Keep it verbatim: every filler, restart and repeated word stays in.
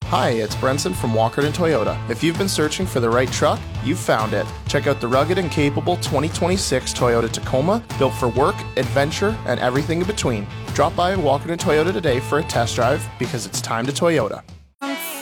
Hi, it's Brenson from Walkerton Toyota. If you've been searching for the right truck, you've found it. Check out the rugged and capable twenty twenty-six Toyota Tacoma, built for work, adventure, and everything in between. Drop by Walkerton Toyota today for a test drive because it's time to Toyota.